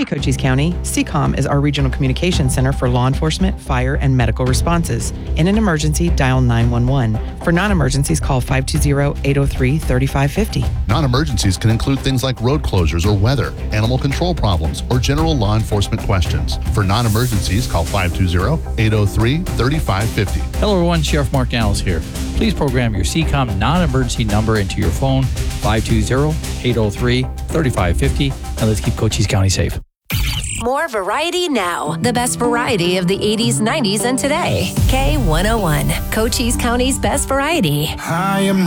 Hey, Cochise County, CCOM is our regional communication center for law enforcement, fire, and medical responses. In an emergency, dial 911. For non-emergencies, call 520-803-3550. Non-emergencies can include things like road closures or weather, animal control problems, or general law enforcement questions. For non-emergencies, call 520-803-3550. Hello everyone, Sheriff Mark Allis here. Please program your CCOM non-emergency number into your phone, 520-803-3550, and let's keep Cochise County safe. More variety now. The best variety of the 80s, 90s, and today. K101, Cochise County's best variety. I am